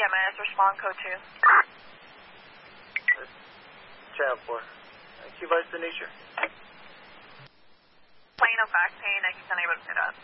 EMS, respond code 2. Channel 4. Q-Vice Denisha. Plain of back pain, I can unable to sit up.